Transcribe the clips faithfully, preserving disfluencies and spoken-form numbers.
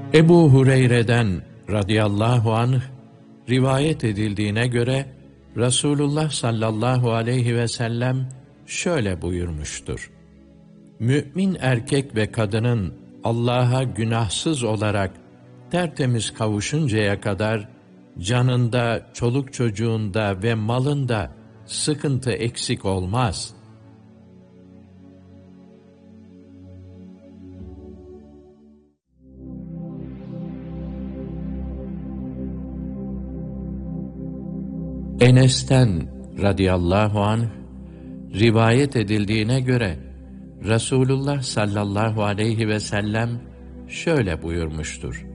Ebu Hureyre'den radıyallahu anh rivayet edildiğine göre Resulullah sallallahu aleyhi ve sellem şöyle buyurmuştur: Mümin erkek ve kadının Allah'a günahsız olarak tertemiz kavuşuncaya kadar canında, çoluk çocuğunda ve malında sıkıntı eksik olmaz. Enes'ten radıyallahu anh rivayet edildiğine göre Resulullah sallallahu aleyhi ve sellem şöyle buyurmuştur: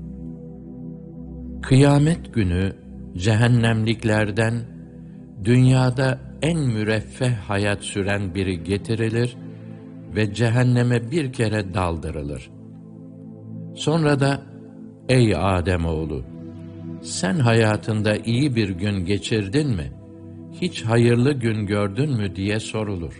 Kıyamet günü cehennemliklerden dünyada en müreffeh hayat süren biri getirilir ve cehenneme bir kere daldırılır. Sonra da ey Ademoğlu, sen hayatında iyi bir gün geçirdin mi? Hiç hayırlı gün gördün mü diye sorulur.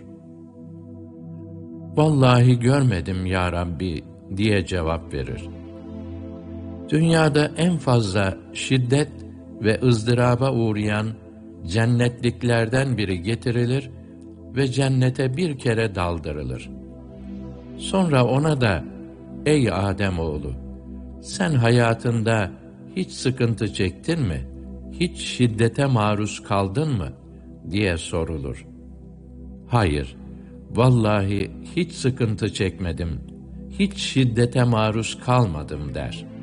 Vallahi görmedim ya Rabbi diye cevap verir. Dünyada en fazla şiddet ve ızdıraba uğrayan cennetliklerden biri getirilir ve cennete bir kere daldırılır. Sonra ona da ey Ademoğlu, sen hayatında hiç sıkıntı çektin mi? Hiç şiddete maruz kaldın mı? diye sorulur. Hayır, vallahi hiç sıkıntı çekmedim, hiç şiddete maruz kalmadım der.